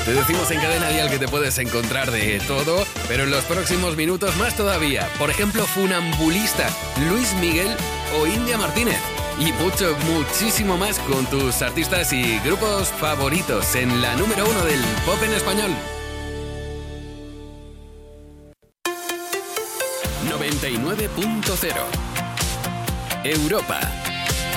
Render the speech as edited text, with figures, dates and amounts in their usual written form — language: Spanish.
Te decimos en Cadena Dial que te puedes encontrar de todo, pero en los próximos minutos más todavía. Por ejemplo, Funambulista, Luis Miguel o India Martínez. Y mucho, muchísimo más con tus artistas y grupos favoritos en la número 1 del pop en español. 99.0 Europa.